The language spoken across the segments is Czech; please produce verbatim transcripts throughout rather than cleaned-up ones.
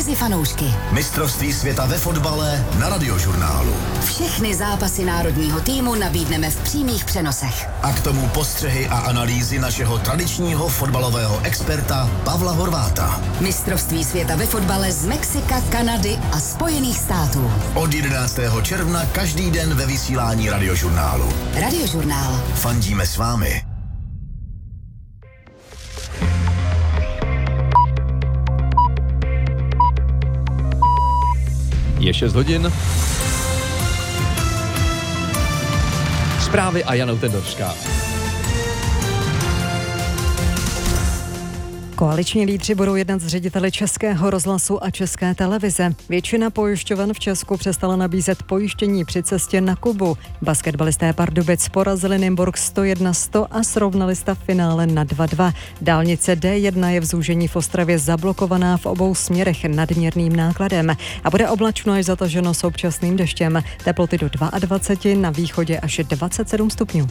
mezi fanoušky. Mistrovství světa ve fotbale na Radiožurnálu. Všechny zápasy národního týmu nabídneme v přímých přenosech. A k tomu postřehy a analýzy našeho tradičního fotbalového experta Pavla Horváta. Mistrovství světa ve fotbale z Mexika, Kanady a Spojených států. Od jedenáctého června každý den ve vysílání Radiožurnálu. Radiožurnál. Fandíme s vámi. Je šest hodin. Zprávy a Jana Tendorská. Koaliční lídři budou jednat s řediteli Českého rozhlasu a České televize. Většina pojišťoven v Česku přestala nabízet pojištění při cestě na Kubu. Basketbalisté Pardubic porazili Nymburk sto jedna sto a srovnali stav finále na dva dva. Dálnice D jedna je v zúžení v Ostravě zablokovaná v obou směrech nadměrným nákladem a bude oblačno až zataženo s občasným deštěm. Teploty do dvacet dva, na východě až dvacet sedm stupňů.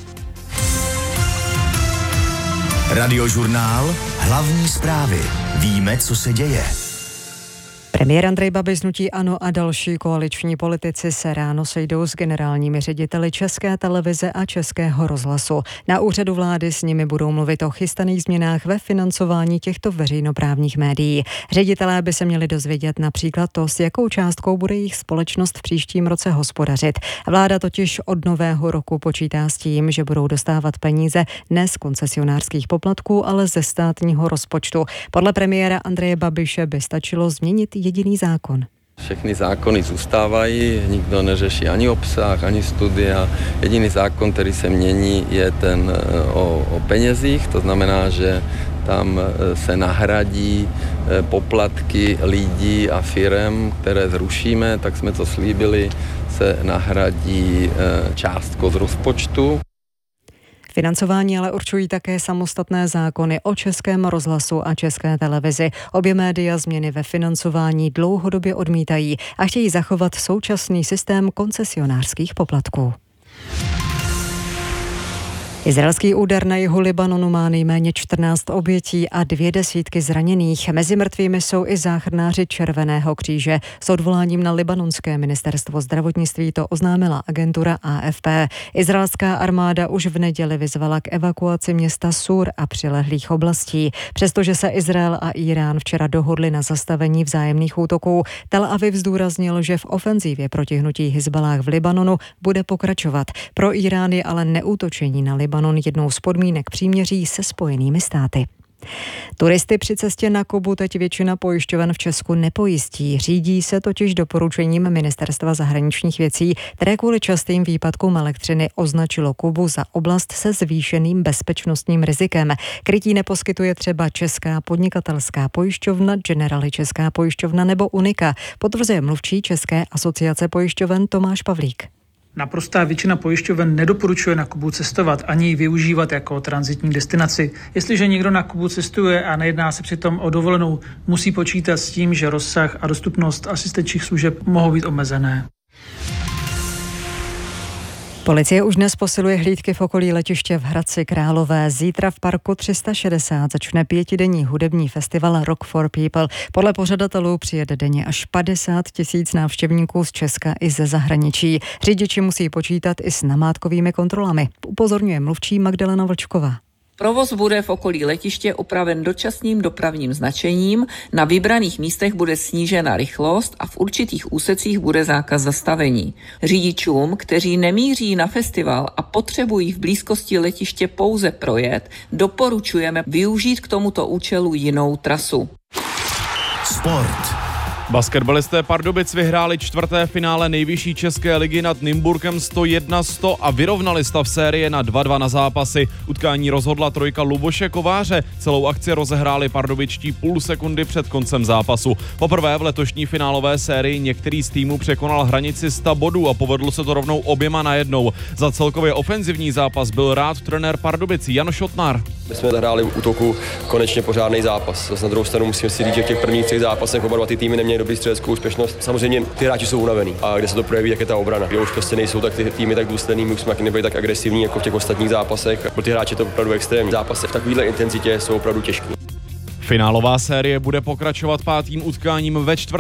Radiožurnál, hlavní zprávy. Víme, co se děje. Premiér Andrej Babiš z hnutí ANO a další koaliční politici se ráno sejdou s generálními řediteli České televize a Českého rozhlasu. Na úřadu vlády s nimi budou mluvit o chystaných změnách ve financování těchto veřejnoprávních médií. Ředitelé by se měli dozvědět například to, s jakou částkou bude jejich společnost v příštím roce hospodařit. Vláda totiž od nového roku počítá s tím, že budou dostávat peníze ne z koncesionářských poplatků, ale ze státního rozpočtu. Podle premiéra Andreje Babiše by stačilo změnit jediný zákon. Všechny zákony zůstávají, nikdo neřeší ani obsah, ani studia. Jediný zákon, který se mění, je ten o, o penězích, to znamená, že tam se nahradí poplatky lidí a firem, které zrušíme, tak jsme to slíbili, se nahradí částkou z rozpočtu. Financování ale určují také samostatné zákony o Českém rozhlasu a České televizi. Obě média změny ve financování dlouhodobě odmítají a chtějí zachovat současný systém koncesionářských poplatků. Izraelský úder na jihu Libanonu má nejméně čtrnáct obětí a dvě desítky zraněných. Mezi mrtvými jsou i záchranáři Červeného kříže. S odvoláním na libanonské ministerstvo zdravotnictví to oznámila agentura A F P. Izraelská armáda už v neděli vyzvala k evakuaci města Sur a přilehlých oblastí. Přestože se Izrael a Irán včera dohodli na zastavení vzájemných útoků, Tel Aviv zdůraznil, že v ofenzívě proti hnutí Hizballáh v Libanonu bude pokračovat. Pro Irán je ale neútočení na Libanon Libanon jednou z podmínek příměří se Spojenými státy. Turisty při cestě na Kubu teď většina pojišťoven v Česku nepojistí. Řídí se totiž doporučením Ministerstva zahraničních věcí, které kvůli častým výpadkům elektřiny označilo Kubu za oblast se zvýšeným bezpečnostním rizikem. Krytí neposkytuje třeba Česká podnikatelská pojišťovna, Generali Česká pojišťovna nebo Unika, potvrzuje mluvčí České asociace pojišťoven Tomáš Pavlík. Naprostá většina pojišťoven nedoporučuje na Kubu cestovat ani ji využívat jako tranzitní destinaci. Jestliže někdo na Kubu cestuje a nejedná se přitom o dovolenou, musí počítat s tím, že rozsah a dostupnost asistenčních služeb mohou být omezené. Policie už dnes posiluje hlídky v okolí letiště v Hradci Králové. Zítra v parku tři sta šedesát začne pětidenní hudební festival Rock for People. Podle pořadatelů přijede denně až padesát tisíc návštěvníků z Česka i ze zahraničí. Řidiči musí počítat i s namátkovými kontrolami, upozorňuje mluvčí Magdalena Vlčková. Provoz bude v okolí letiště upraven dočasným dopravním značením, na vybraných místech bude snížena rychlost a v určitých úsecích bude zákaz zastavení. Řidičům, kteří nemíří na festival a potřebují v blízkosti letiště pouze projet, doporučujeme využít k tomuto účelu jinou trasu. Sport. Basketbalisté Pardubic vyhráli čtvrté finále nejvyšší české ligy nad Nymburkem sto jedna sto a vyrovnali stav série na dva dva na zápasy. Utkání rozhodla trojka Luboše Kováře. Celou akci rozehráli pardubičtí půl sekundy před koncem zápasu. Poprvé v letošní finálové sérii některý z týmů překonal hranici sto bodů a povedlo se to rovnou oběma najednou. Za celkově ofenzivní zápas byl rád trenér Pardubic Jan Šotnar. My jsme zahráli v útoku konečně pořádný zápas. Zase na druhou stranu musím si říct, že v těch prvních třech zápasech oba dva ty týmy neměly dobrý střeleckou úspěšnost. Samozřejmě ty hráči jsou unavený a kde se to projeví, jak je ta obrana. Kde už prostě nejsou tak ty týmy tak důsledný, my už jsme taky nebyli tak agresivní jako v těch ostatních zápasech. Pro ty hráči to opravdu extrémní. Zápasy v takovéhle intenzitě jsou opravdu těžké. Finálová série bude pokračovat pátým utkáním ve čtvrtek.